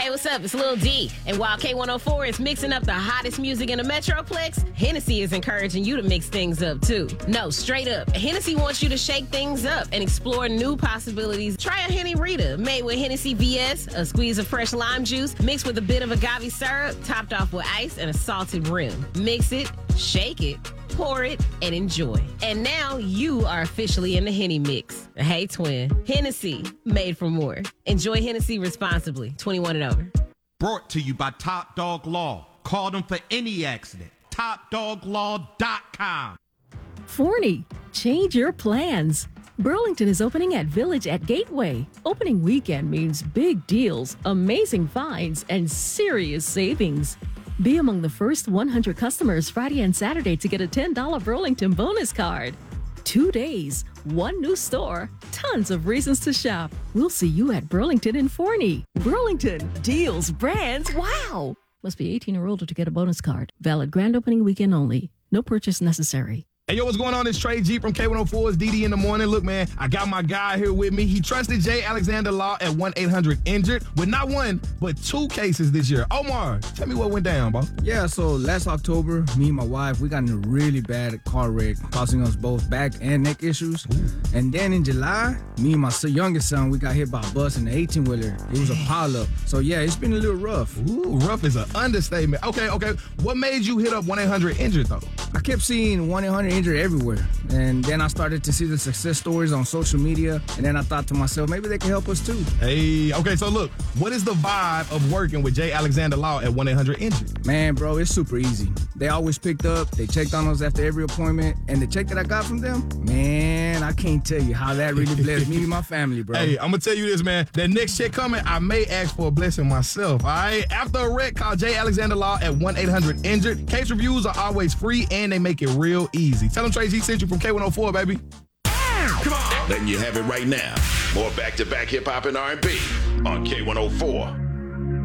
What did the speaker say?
Hey, what's up? It's Lil D. And while K104 is mixing up the hottest music in the Metroplex, Hennessy is encouraging you to mix things up, too. No, straight up. Hennessy wants you to shake things up and explore new possibilities. Try a Henny Rita, made with Hennessy VS, a squeeze of fresh lime juice, mixed with a bit of agave syrup, topped off with ice and a salted rim. Mix it, shake it, pour it, and enjoy. And now you are officially in the Henny Mix. Hey, twin. Hennessy, made for more. Enjoy Hennessy responsibly. 21 and over. Brought to you by Top Dog Law. Call them for any accident. TopDogLaw.com. Forney, change your plans. Burlington is opening at Village at Gateway. Opening weekend means big deals, amazing finds, and serious savings. Be among the first 100 customers Friday and Saturday to get a $10 Burlington bonus card. 2 days, one new store, tons of reasons to shop. We'll see you at Burlington and Forney. Burlington, deals, brands, wow! Must be 18 or older to get a bonus card. Valid grand opening weekend only. No purchase necessary. Hey, yo, what's going on? It's Trey G from K104's DD in the morning. Look, man, I got my guy here with me. He trusted J. Alexander Law at 1-800-INJURED with not one, but 2 cases this year. Omar, tell me what went down, bro. Yeah, so last October, me and my wife, we got in a really bad car wreck, causing us both back and neck issues. And then in July, me and my youngest son, we got hit by a bus in the 18-wheeler. It was a pileup. So, yeah, it's been a little rough. Ooh, rough is an understatement. Okay. What made you hit up 1-800-INJURED, though? I kept seeing 1-800-INJURED everywhere. And then I started to see the success stories on social media. And then I thought to myself, maybe they can help us too. Hey, okay, so look, what is the vibe of working with J. Alexander Law at 1-800-INJURED? Man, bro, it's super easy. They always picked up. They checked on us after every appointment. And the check that I got from them, man, I can't tell you how that really blessed me and my family, bro. Hey, I'm going to tell you this, man. That next check coming, I may ask for a blessing myself, all right? After a wreck, call J. Alexander Law at 1-800-INJURED. Case reviews are always free, and they make it real easy. Tell them Trey G sent you from K104, baby. Come on. Letting you have it right now. More back-to-back hip-hop and R&B on K104.